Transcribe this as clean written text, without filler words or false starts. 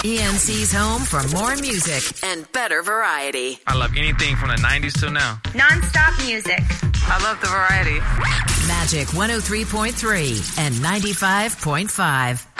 ENC's home for more music and better variety. I love anything from the 90s till now. Non-stop music. I love the variety. Magic 103.3 and 95.5.